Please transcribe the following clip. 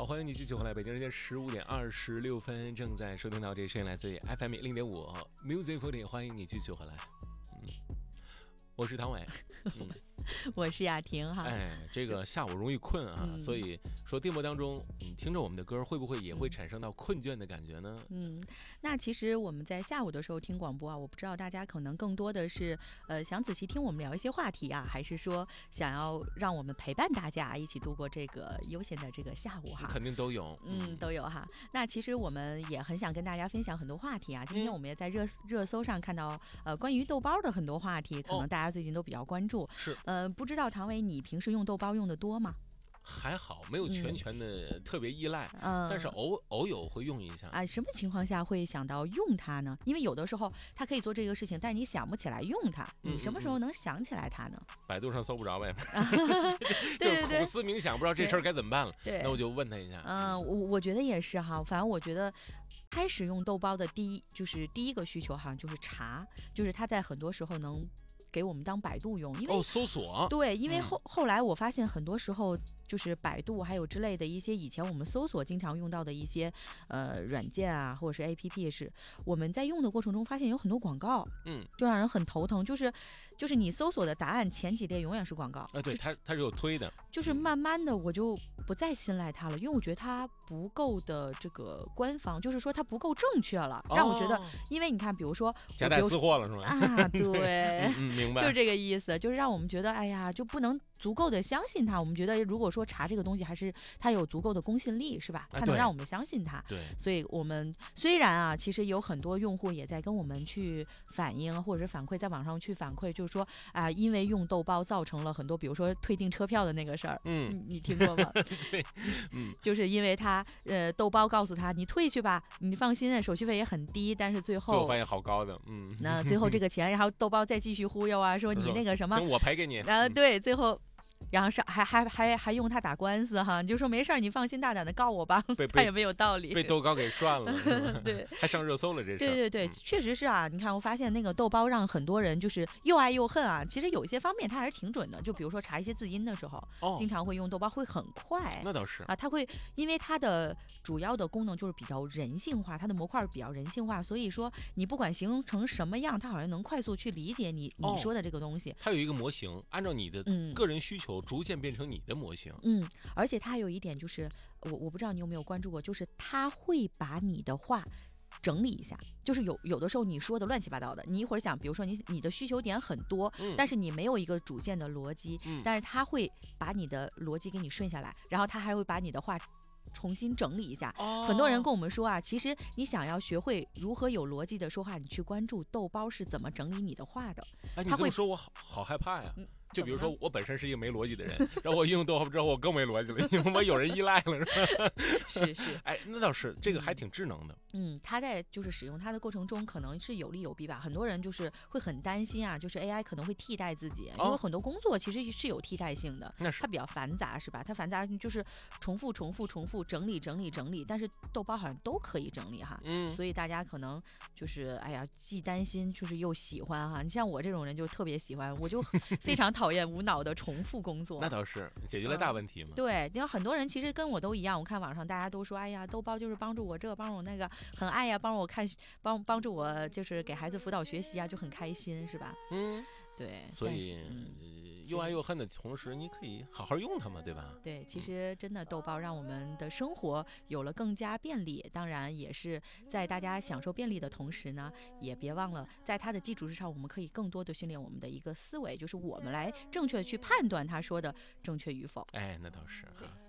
好，欢迎你继续回来，北京时间15:26，正在收听到这个声音来自于 FM 0.5 Music 40，欢迎你继续回来。我是唐伟， 我是雅婷哈。 这个下午容易困啊，所以说电波当中，听着我们的歌，会不会也会产生到困倦的感觉呢？ 那其实我们在下午的时候听广播啊，我不知道大家可能更多的是想仔细听我们聊一些话题啊，还是说想要让我们陪伴大家一起度过这个悠闲的这个下午哈？ 肯定都有， 都有哈。那其实我们也很想跟大家分享很多话题啊。今天我们也在热搜上看到关于豆包的很多话题，可能大家最近都比较关注。 是， 不知道唐伟你平时用豆包用的多吗？ 还好，没有全的特别依赖，但是偶有会用一下啊。什么情况下会想到用它呢？因为有的时候它可以做这个事情，但是你想不起来用它，你什么时候能想起来它呢？ 百度上搜不着呗， 对就苦思冥想，不知道这事儿该怎么办了。那我就问他一下。 我觉得也是哈，反正我觉得。开始用豆包的第一个需求好像就是查，就是它在很多时候能给我们当百度用，因为搜索。 对，因为后来我发现很多时候就是百度还有之类的一些以前我们搜索经常用到的一些软件啊或者是 APP， 是我们在用的过程中发现有很多广告，就让人很头疼，就是你搜索的答案前几列永远是广告对，它是有推的， 就是慢慢的我就不再信赖它了，因为我觉得它不够的这个官方，就是说它不够正确了，让我觉得，因为你看，比如说夹带私货了是吗？ 啊，对， 明白， 就是这个意思，就是让我们觉得，哎呀，就不能足够的相信它。我们觉得，如果说查这个东西，还是它有足够的公信力，是吧？它能让我们相信它。 对， 所以我们虽然啊，其实有很多用户也在跟我们去反映，或者是反馈，在网上去反馈，就是说啊，因为用豆包造成了很多，比如说退订车票的那个事儿，你听过吗？ 对， 就是因为他豆包告诉他你退去吧，你放心，手续费也很低，但是最后发现好高的， 那最后这个钱，然后豆包再继续忽悠啊，说你那个什么， 我赔给你， 对，最后。然后还用他打官司哈，你就说没事儿，你放心大胆的告我吧，他也没有道理， 被豆包给涮了， 对， 还上热搜了这事。 对，确实是啊。你看，我发现那个豆包让很多人就是又爱又恨啊。其实有一些方面它还是挺准的，就比如说查一些字音的时候，经常会用豆包，会很快。 那倒是啊，它会因为它的主要的功能就是比较人性化，它的模块比较人性化，所以说你不管形容成什么样，它好像能快速去理解你说的这个东西。 它有一个模型，按照你的个人需求逐渐变成你的模型。 而且它有一点就是，我不知道你有没有关注过，就是它会把你的话整理一下，就是有的时候你说的乱七八糟的，你一会儿想，比如说你的需求点很多，但是你没有一个主线的逻辑，但是它会把你的逻辑给你顺下来，然后它还会把你的话重新整理一下。很多人跟我们说啊，其实你想要学会如何有逻辑的说话，你去关注豆包是怎么整理你的话的。 你这么说我好害怕呀。就比如说我本身是一个没逻辑的人，然后我用豆包之后我更没逻辑了，因为我有人依赖了，是吧？ 是， 那倒是，这个还挺智能的。 它在就是使用它的过程中，可能是有利有弊吧。很多人就是会很担心啊，就是 AI 可能会替代自己，因为很多工作其实是有替代性的，它比较繁杂，是吧？它繁杂就是重复，整理，但是豆包好像都可以整理哈。所以大家可能就是哎呀，既担心就是又喜欢哈。你像我这种人就特别喜欢，我就非常讨厌无脑的重复工作。 那倒是解决了大问题嘛。 对，因为很多人其实跟我都一样，我看网上大家都说，哎呀，豆包就是帮助我这，帮助我那个，很爱呀，帮助我就是给孩子辅导学习啊，就很开心，是吧？对， 所以又爱又恨的同时，你可以好好用它嘛，对吧？ 对，其实真的豆包让我们的生活有了更加便利，当然也是在大家享受便利的同时呢，也别忘了在它的基础之上，我们可以更多的训练我们的一个思维，就是我们来正确去判断他说的正确与否。 那倒是哈。